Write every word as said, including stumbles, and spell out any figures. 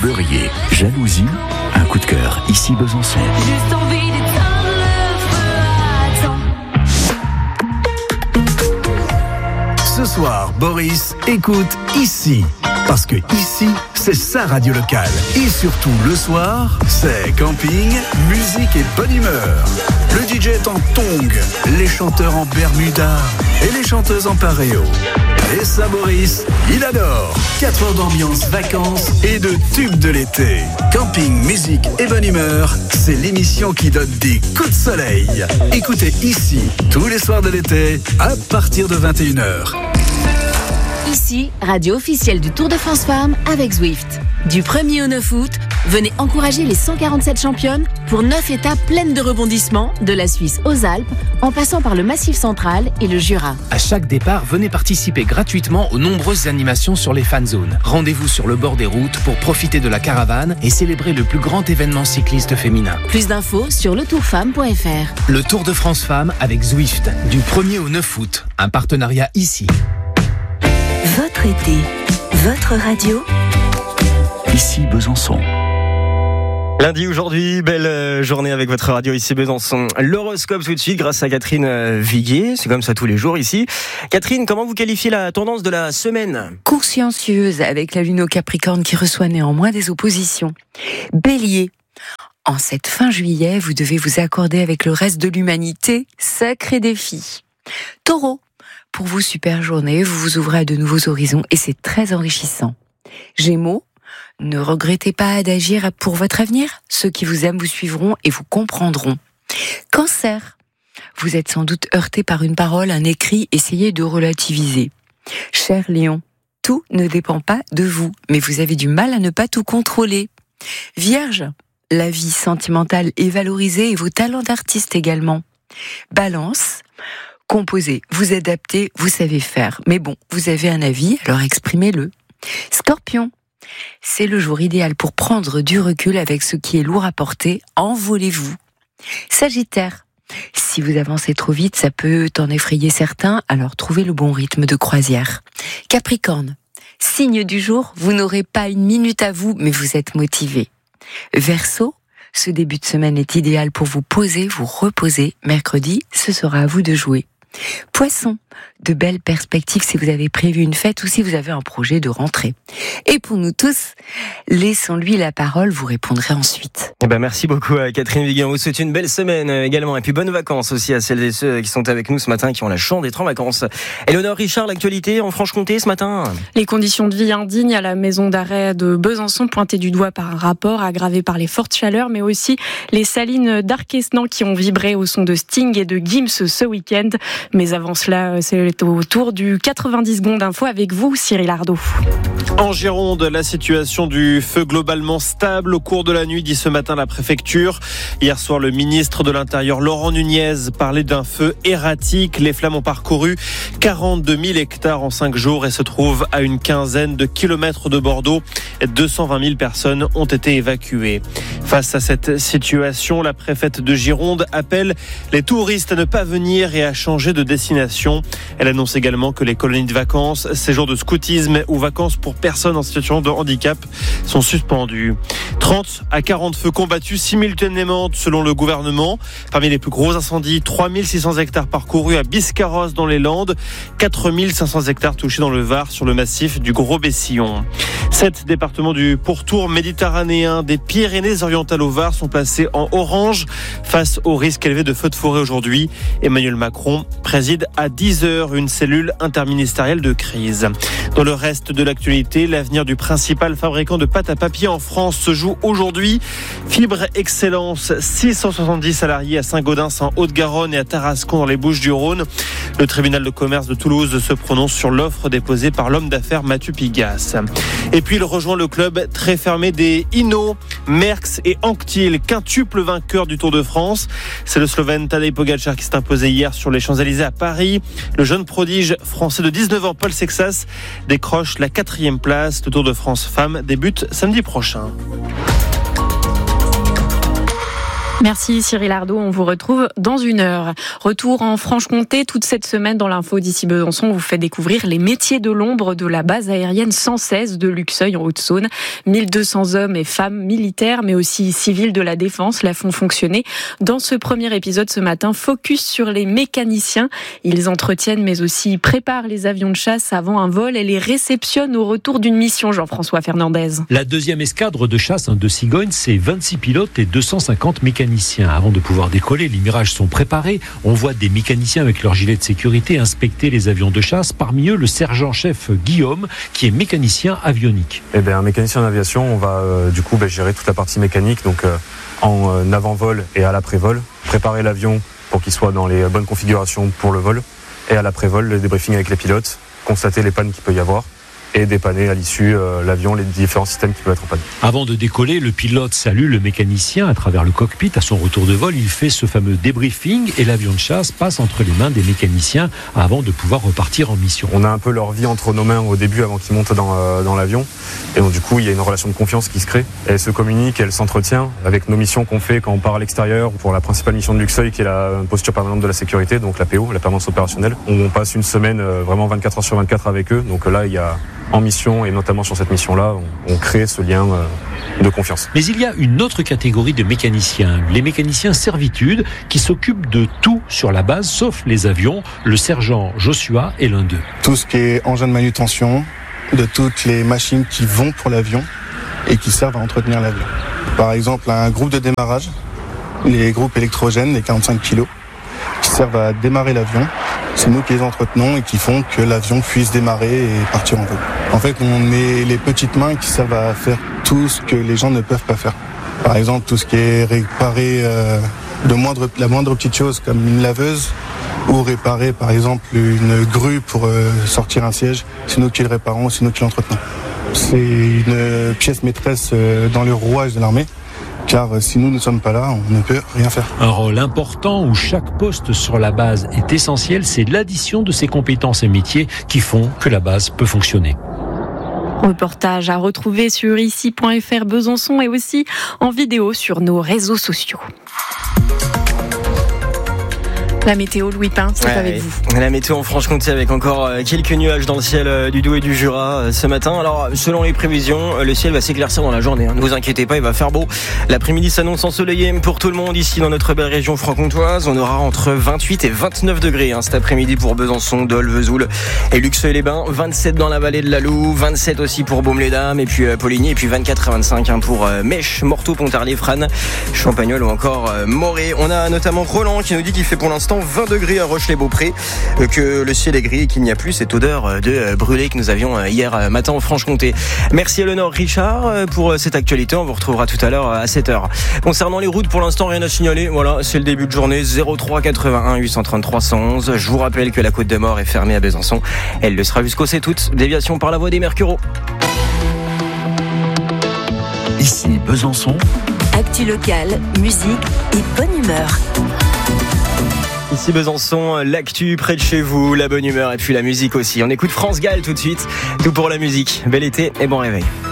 beurrier, jalousie, un coup de cœur, ici Besançon. Juste envie d'éteindre le feu à temps. Ce soir, Boris écoute ici. Parce que ici, c'est sa radio locale. Et surtout, le soir, c'est camping, musique et bonne humeur. Le D J est en tongs, les chanteurs en bermuda et les chanteuses en paréo. Et ça, Boris, il adore. quatre heures d'ambiance, vacances et de tubes de l'été. Camping, musique et bonne humeur, c'est l'émission qui donne des coups de soleil. Écoutez ici, tous les soirs de l'été, à partir de vingt et une heures. Ici, radio officielle du Tour de France Femmes avec Zwift. Du premier au neuf août, venez encourager les cent quarante-sept championnes pour neuf étapes pleines de rebondissements, de la Suisse aux Alpes, en passant par le Massif central et le Jura. À chaque départ, venez participer gratuitement aux nombreuses animations sur les fan zones. Rendez-vous sur le bord des routes pour profiter de la caravane et célébrer le plus grand événement cycliste féminin. Plus d'infos sur le tour femme point f r. Le Tour de France Femmes avec Zwift, du premier au neuf août. Un partenariat ici. Votre été, votre radio. Ici Besançon. Lundi aujourd'hui, belle journée avec votre radio ici Besançon. L'horoscope tout de suite grâce à Catherine Viguier, c'est comme ça tous les jours ici. Catherine, comment vous qualifiez la tendance de la semaine ? Consciencieuse avec la lune au Capricorne qui reçoit néanmoins des oppositions. Bélier. En cette fin juillet, vous devez vous accorder avec le reste de l'humanité. Sacré défi. Taureau. Pour vous, super journée, vous vous ouvrez à de nouveaux horizons et c'est très enrichissant. Gémeaux, ne regrettez pas d'agir pour votre avenir. Ceux qui vous aiment vous suivront et vous comprendront. Cancer, vous êtes sans doute heurté par une parole, un écrit, essayez de relativiser. Cher Lion, tout ne dépend pas de vous, mais vous avez du mal à ne pas tout contrôler. Vierge, la vie sentimentale est valorisée et vos talents d'artiste également. Balance, composez, vous adaptez, vous savez faire. Mais bon, vous avez un avis, alors exprimez-le. Scorpion, c'est le jour idéal pour prendre du recul avec ce qui est lourd à porter. Envolez-vous. Sagittaire, si vous avancez trop vite, ça peut en effrayer certains, alors trouvez le bon rythme de croisière. Capricorne, signe du jour, vous n'aurez pas une minute à vous, mais vous êtes motivé. Verseau, ce début de semaine est idéal pour vous poser, vous reposer. Mercredi, ce sera à vous de jouer. Poisson, de belles perspectives si vous avez prévu une fête ou si vous avez un projet de rentrée. Et pour nous tous, laissons-lui la parole, vous répondrez ensuite. Eh ben merci beaucoup à Catherine Viguier. On vous souhaite une belle semaine également. Et puis bonnes vacances aussi à celles et ceux qui sont avec nous ce matin et qui ont la chance d'être en vacances. Éléonore Richard, l'actualité en Franche-Comté ce matin. Les conditions de vie indignes à la maison d'arrêt de Besançon, pointées du doigt par un rapport aggravé par les fortes chaleurs, mais aussi les salines d'Arquesnan qui ont vibré au son de Sting et de Gims ce week-end. Mais avant cela, c'est au tour du quatre-vingt-dix secondes d'info avec vous, Cyril Ardo. En Gironde, la situation du feu globalement stable au cours de la nuit, dit ce matin la préfecture. Hier soir, le ministre de l'Intérieur, Laurent Nunez, parlait d'un feu erratique. Les flammes ont parcouru quarante-deux mille hectares en cinq jours et se trouvent à une quinzaine de kilomètres de Bordeaux. deux cent vingt mille personnes ont été évacuées. Face à cette situation, la préfète de Gironde appelle les touristes à ne pas venir et à changer de destination. Elle annonce également que les colonies de vacances, séjours de scoutisme ou vacances pour personnes en situation de handicap sont suspendus. trente à quarante feux combattus simultanément selon le gouvernement. Parmi les plus gros incendies, trois mille six cents hectares parcourus à Biscarrosse dans les Landes, quatre mille cinq cents hectares touchés dans le Var sur le massif du Gros-Bessillon. Sept départements du pourtour méditerranéen des Pyrénées-Orientales au Var sont placés en orange face au risque élevé de feux de forêt aujourd'hui. Emmanuel Macron préside à dix heures une cellule interministérielle de crise. Dans le reste de l'actualité, l'avenir du principal fabricant de pâte à papier en France se joue aujourd'hui. Fibre Excellence, six cent soixante-dix salariés à Saint-Gaudens en Haute-Garonne et à Tarascon dans les Bouches-du-Rhône. Le tribunal de commerce de Toulouse se prononce sur l'offre déposée par l'homme d'affaires Mathieu Pigas. Et puis il rejoint le club très fermé des Hinault, Merckx et Anquetil, quintuple vainqueur du Tour de France. C'est le Slovène Tadej Pogačar qui s'est imposé hier sur les Champs-Élysées à Paris. Le jeune prodige français de dix-neuf ans, Paul Sexas, décroche la quatrième place. Le Tour de France Femmes débute samedi prochain. Merci Cyril Ardo, on vous retrouve dans une heure. Retour en Franche-Comté, toute cette semaine dans l'info d'ici Besançon, on vous fait découvrir les métiers de l'ombre de la base aérienne cent seize de Luxeuil en Haute-Saône. mille deux cents hommes et femmes militaires, mais aussi civils de la défense la font fonctionner. Dans ce premier épisode ce matin, focus sur les mécaniciens. Ils entretiennent mais aussi préparent les avions de chasse avant un vol et les réceptionnent au retour d'une mission, Jean-François Fernandez. La deuxième escadre de chasse de Cigogne, c'est vingt-six pilotes et deux cent cinquante mécaniciens. Avant de pouvoir décoller, les mirages sont préparés. On voit des mécaniciens avec leur gilet de sécurité inspecter les avions de chasse. Parmi eux, le sergent-chef Guillaume, qui est mécanicien avionique. Eh bien, un mécanicien d'aviation, on va euh, du coup bah, gérer toute la partie mécanique, donc euh, en euh, avant-vol et à l'après-vol, préparer l'avion pour qu'il soit dans les bonnes configurations pour le vol, et à l'après-vol, le débriefing avec les pilotes, constater les pannes qu'il peut y avoir, et dépanner à l'issue euh, l'avion, les différents systèmes qui peuvent être en panne. Avant de décoller, le pilote salue le mécanicien à travers le cockpit. À son retour de vol, il fait ce fameux débriefing et l'avion de chasse passe entre les mains des mécaniciens avant de pouvoir repartir en mission. On a un peu leur vie entre nos mains au début avant qu'ils montent dans, euh, dans l'avion. Et donc du coup, il y a une relation de confiance qui se crée. Elle se communique, elle s'entretient avec nos missions qu'on fait quand on part à l'extérieur pour la principale mission de Luxeuil qui est la posture permanente de la sécurité, donc la P O, la permanence opérationnelle. On passe une semaine euh, vraiment vingt-quatre heures sur vingt-quatre avec eux. Donc là, il y a en mission, et notamment sur cette mission-là, on, on crée ce lien euh, de confiance. Mais il y a une autre catégorie de mécaniciens, les mécaniciens servitude, qui s'occupent de tout sur la base, sauf les avions. Le sergent Joshua est l'un d'eux. Tout ce qui est engin de manutention, de toutes les machines qui vont pour l'avion et qui servent à entretenir l'avion. Par exemple, un groupe de démarrage, les groupes électrogènes, les quarante-cinq kilos, qui servent à démarrer l'avion. C'est nous qui les entretenons et qui font que l'avion puisse démarrer et partir en vol. En fait, on est les petites mains qui servent à faire tout ce que les gens ne peuvent pas faire. Par exemple, tout ce qui est réparer euh, de moindre, la moindre petite chose comme une laveuse ou réparer par exemple une grue pour euh, sortir un siège, c'est nous qui le réparons, c'est nous qui l'entretenons. C'est une pièce maîtresse euh, dans le rouage de l'armée. Car si nous ne sommes pas là, on ne peut rien faire. Un rôle important où chaque poste sur la base est essentiel, c'est l'addition de ces compétences et métiers qui font que la base peut fonctionner. Reportage à retrouver sur ici point f r Besançon et aussi en vidéo sur nos réseaux sociaux. La météo, Louis Pin, c'est ouais, avec vous. La météo en Franche-Comté avec encore quelques nuages dans le ciel du Doubs et du Jura ce matin. Alors, selon les prévisions, le ciel va s'éclaircir dans la journée. Ne vous inquiétez pas, il va faire beau. L'après-midi s'annonce ensoleillé pour tout le monde ici dans notre belle région franc-comtoise. On aura entre vingt-huit et vingt-neuf degrés hein, cet après-midi pour Besançon, Dole, Vesoul et Luxeuil-les-Bains. vingt-sept dans la vallée de la Loue, vingt-sept aussi pour Baume-les-Dames et puis euh, Poligny. Et puis vingt-quatre à vingt-cinq hein, pour euh, Mèche, Morteau, Pontarlier, Frane, Champagnole ou encore euh, Morée. On a notamment Roland qui nous dit qu'il fait pour l'instant vingt degrés à Roche-les-Beaupré, que le ciel est gris et qu'il n'y a plus cette odeur de brûlé que nous avions hier matin en Franche-Comté. Merci Eleonore Richard pour cette actualité. On vous retrouvera tout à l'heure à sept heures. Concernant les routes, pour l'instant, rien à signaler. Voilà, c'est le début de journée. zéro trois quatre-vingt-un huit cent trente-trois cent onze. Je vous rappelle que la Côte de Mort est fermée à Besançon. Elle le sera jusqu'au C'est Toutes. Déviation par la voie des Mercureaux. Ici Besançon. Actu locale, musique et bonne humeur. Ici Besançon, l'actu près de chez vous, la bonne humeur et puis la musique aussi. On écoute France Gall tout de suite, tout pour la musique. Bel été et bon réveil.